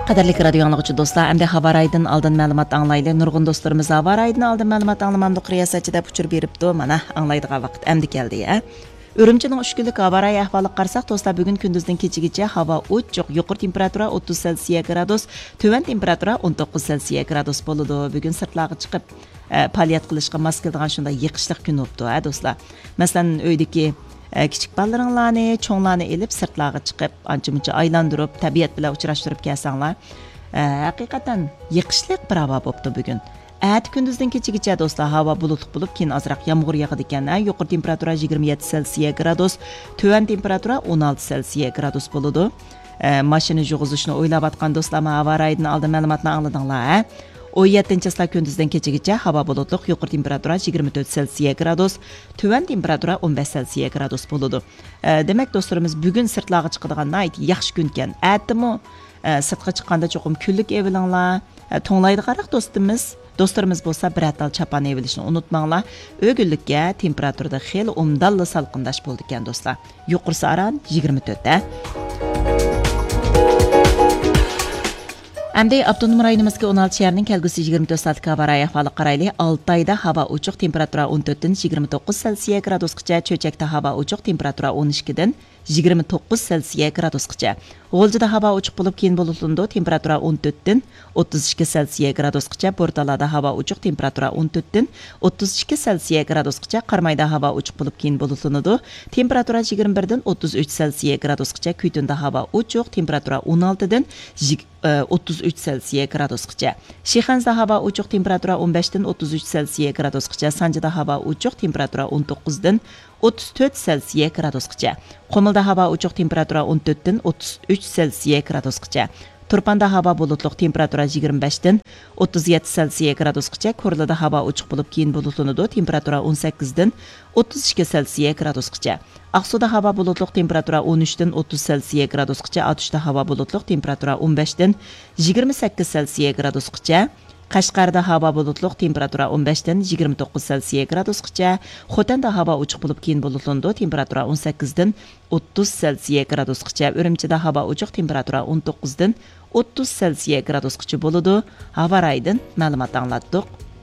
Qadarlik radio anlıqçı dostlar, əmdə xabar aydın aldın məlumat anlaylı. Nurgun dostlarımız xabar aydın aldın məlumat anlamamlıq riyasətçi də puçur beribdi. Mana anlaydığa vaqt əmdi gəldi ya. Ürümçinin 3 günlük hava ayı ahvalı qarsak dostlar, bugün gündüzdən keçigiçə hava uçuq, yuqur temperatura 30 Selsiya gradus, tövən temperatura 19 Selsiya gradus boludu. Bugün sırtlağı çıxıb paliyat qilishqa mas keldigan shunday yiqishliq kun bo'libdi, do'stlar. Masalan, uydagi kichik bolalarni, cho'nglarni elib sirtlarga chiqib, ancha-muncha aylantirib, tabiat bilan uchrashtirib kelsanglar, haqiqatan yiqishliq bir havo bo'libdi bugun. Әт күндізден кечігіче достар, hava bulutluq болып, кейін azraq yağmur yağıdı ekan. Yuqur temperatura 27 Selsiya gradus, tövən temperatura 16 Selsiya gradus boludu. Maşını juğuzuşunu oylab atqan dostlar, hava rayının aldı məlumatını anladыңlar. 17-ci gündüzdən keçigiçe hava bulutluq, yuqur temperatura 24 Selsiya gradus, tövən temperatura 15 Selsiya gradus boludu. Demek dostlarımız bugün sırtlağı çıqıdığan nayt yaxşı günken. Ətimi sırtqa çıqqanda çoxum küllük evilіңlar, toңlaydı qaraq Dostlarımız bolsa bir atal çapan evilişini unutmanglar. Ögüllükке temperaturda xeyli umdallı salqındaş boldu ekan dostlar. Yuqursa aran 24'te. Әмдей Abdunum rayonimizga 16 şəhərinin kəlgüsü 24 saatlik hava rayı ahvalı qaraylı 6 ayda hava uçuq temperatura 14'den 29 Selsiya gradusqacha, Çöçəkdə hava uçuq temperatura 12'den 29 Selsiya gradusqacha. G'o'ljada hava uçuq bo'lib keyin bulutlundi, temperatura 14'den 32 Selsiya gradusqacha. Portalada hava uçuq temperatura 14'den 32 Selsiya gradusqacha. Qarmayda hava uçuq bo'lib keyin bulutlundi, temperatura 21'den 33 Selsiya gradusqacha. Kuytunda hava uçuq temperatura 16'den 33 Selsiya gradusqacha. Shixanzda hava uçuq temperatura 15'den 33 Selsiya gradusqacha. Sanjida hava uçuq temperatura 19'den 34 Selsiya gradusqacha. Qumulda hava uçuq temperatura 14'den 33 Selsiya gradusqacha. Turpanda hava bulutluq temperatura 25'den 37 Selsiya gradusqacha. Korlada hava uçuq bo'lib keyin bulutlanadi, temperatura 18'den 32 Selsiya gradusqacha. Aqsuda hava bulutluq temperatura 13'den 30 Selsiya gradusqacha. Atuşda hava bulutluq temperatura 15'den 28 Selsiya gradusqacha. Qashqarda hava bulutluq temperatura 15'den 29 Selsiya gradusqacha. Xotanda hava uçuq bo'lib keyin bulutlanadi, temperatura 18'den 30 Selsiya gradusqacha. Ürümchida hava uçuq temperatura 19'den 30 Selsiya gradusqacha bo'ladi. Hava raydan ma'lumot anglatdik.